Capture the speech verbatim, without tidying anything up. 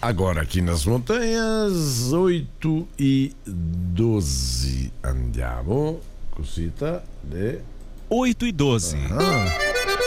Agora aqui nas montanhas, oito e doze. Andiamo. Cosita de. oito e doze. Ah.